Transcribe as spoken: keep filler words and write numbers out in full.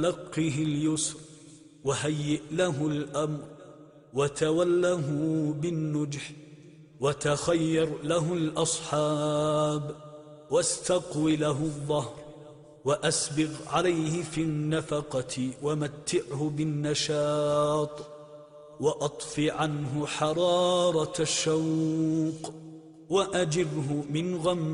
لقه اليسر وهيئ له الأمر وتوله بالنجح وتخير له الأصحاب واستقو له الظهر وأسبغ عليه في النفقة ومتعه بالنشاط وأطف عنه حرارة الشوق وأجره من غم